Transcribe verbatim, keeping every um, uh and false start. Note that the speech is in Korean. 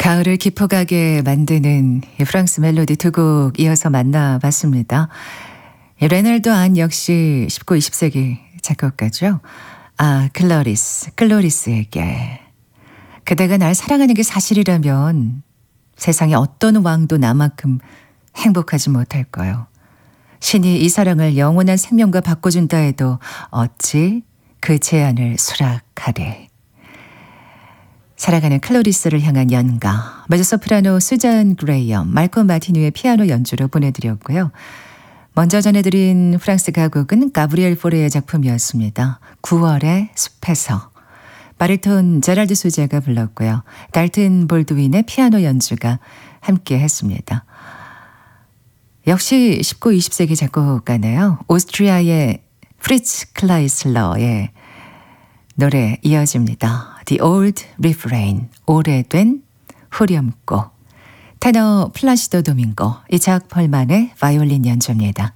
가을을 깊어가게 만드는 이 프랑스 멜로디 두 곡 이어서 만나봤습니다. 이 레날도 안 역시 십구, 이십 세기 작곡가죠. 아, 클로리스, 클로리스에게. 그대가 날 사랑하는 게 사실이라면 세상에 어떤 왕도 나만큼 행복하지 못할 거요. 신이 이 사랑을 영원한 생명과 바꿔준다 해도 어찌 그 제안을 수락하리. 사랑하는 클로리스를 향한 연가, 메조소프라노 수잔 그레이엄, 말콤 마티뉴의 피아노 연주로 보내드렸고요. 먼저 전해드린 프랑스 가곡은 가브리엘 포레의 작품이었습니다. 구월의 숲에서. 바리톤 제랄드 소제가 불렀고요. 달튼 볼드윈의 피아노 연주가 함께 했습니다. 역시 십구, 이십 세기 작곡가네요. 오스트리아의 프리츠 클라이슬러의 노래 이어집니다. The Old Refrain, 오래된 후렴구. 테너 플라시도 도밍고, 이작 펄만의 바이올린 연주입니다.